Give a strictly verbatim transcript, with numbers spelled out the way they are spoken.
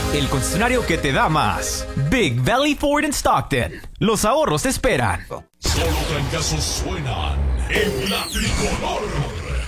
el concesionario que te da más. Big Valley Ford en Stockton. Los ahorros te esperan. Solo trancazos suenan en la tricolor.